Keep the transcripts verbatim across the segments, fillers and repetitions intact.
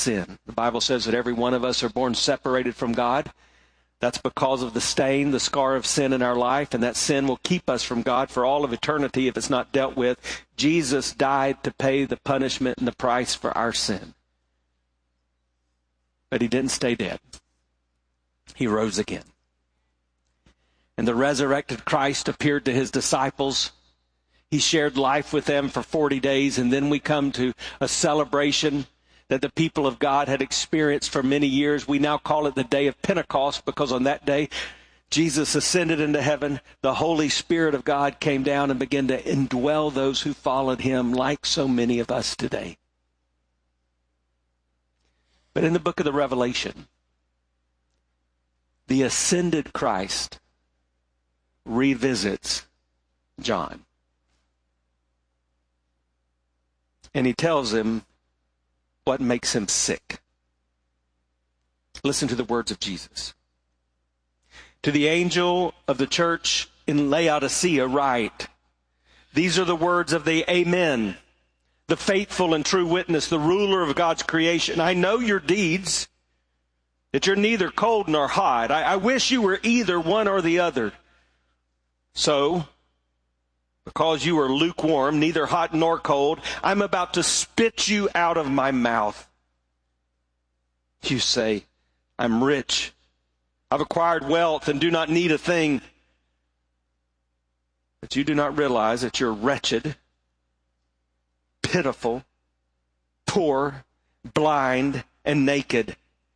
sin. The Bible says that every one of us are born separated from God. That's because of the stain, the scar of sin in our life, and that sin will keep us from God for all of eternity if it's not dealt with. Jesus died to pay the punishment and the price for our sin. But he didn't stay dead. He rose again. And the resurrected Christ appeared to his disciples. He shared life with them for forty days, and then we come to a celebration that the people of God had experienced for many years. We now call it the day of Pentecost, because on that day, Jesus ascended into heaven. The Holy Spirit of God came down and began to indwell those who followed him, like so many of us today. But in the book of the Revelation, the ascended Christ revisits John. And he tells him what makes him sick. Listen to the words of Jesus. To the angel of the church in Laodicea write, these are the words of the Amen, the faithful and true witness, the ruler of God's creation. I know your deeds, that you're neither cold nor hot. I, I wish you were either one or the other. So, because you are lukewarm, neither hot nor cold, I'm about to spit you out of my mouth. You say, I'm rich. I've acquired wealth and do not need a thing. But you do not realize that you're wretched, pitiful, poor, blind, and naked.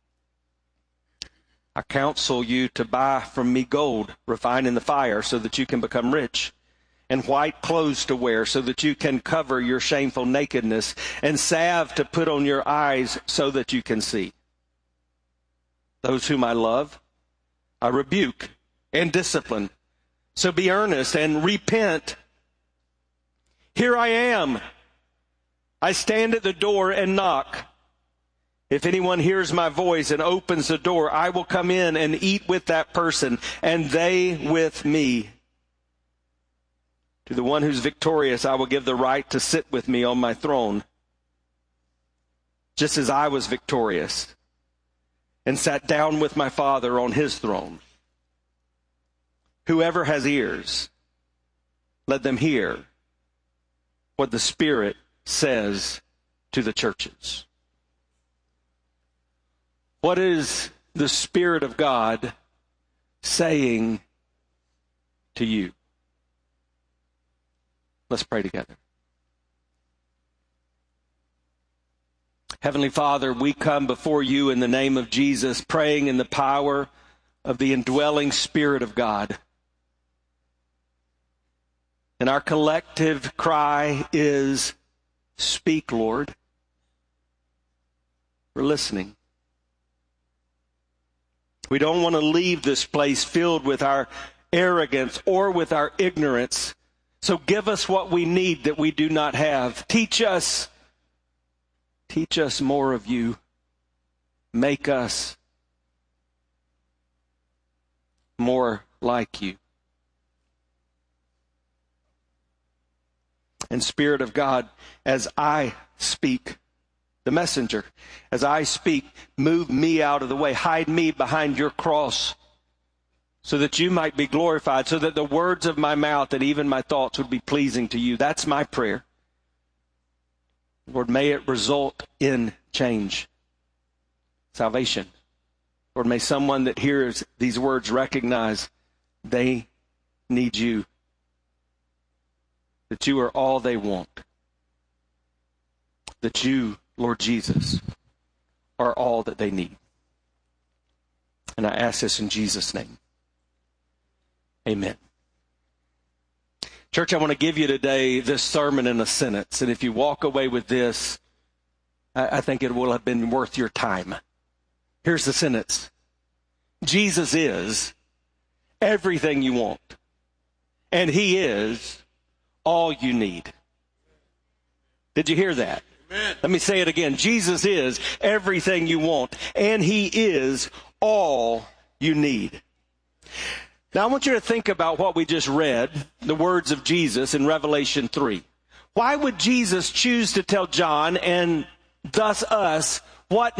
I counsel you to buy from me gold refined in the fire so that you can become rich, and white clothes to wear so that you can cover your shameful nakedness, and salve to put on your eyes so that you can see. Those whom I love, I rebuke and discipline. So be earnest and repent. Here I am. I stand at the door and knock. If anyone hears my voice and opens the door, I will come in and eat with that person, and they with me. To the one who's victorious, I will give the right to sit with me on my throne, just as I was victorious and sat down with my Father on his throne. Whoever has ears, let them hear what the Spirit says to the churches. What is the Spirit of God saying to you? Let's pray together. Heavenly Father, we come before you in the name of Jesus, praying in the power of the indwelling Spirit of God. And our collective cry is, speak, Lord. We're listening. We don't want to leave this place filled with our arrogance or with our ignorance. So give us what we need that we do not have. Teach us. Teach us more of you. Make us more like you. And Spirit of God, as I speak, the messenger, as I speak, move me out of the way. Hide me behind your cross, so that you might be glorified, so that the words of my mouth and even my thoughts would be pleasing to you. That's my prayer. Lord, may it result in change, salvation. Lord, may someone that hears these words recognize they need you, that you are all they want, that you, Lord Jesus, are all that they need. And I ask this in Jesus' name. Amen. Church, I want to give you today this sermon in a sentence. And if you walk away with this, I, I think it will have been worth your time. Here's the sentence. Jesus is everything you want. And he is all you need. Did you hear that? Amen. Let me say it again. Jesus is everything you want. And he is all you need. Now, I want you to think about what we just read, the words of Jesus in Revelation three. Why would Jesus choose to tell John and thus us what